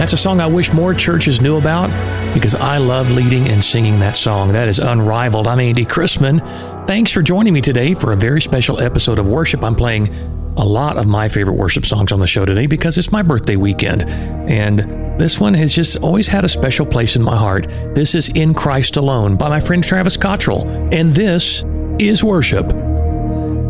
That's a song I wish more churches knew about because I love leading and singing that song. That is unrivaled. I'm Andy Chrisman. Thanks for joining me today for a very special episode of Worship. I'm playing a lot of my favorite worship songs on the show today because it's my birthday weekend. And this one has just always had a special place in my heart. This is In Christ Alone by my friend Travis Cottrell. And this is Worship.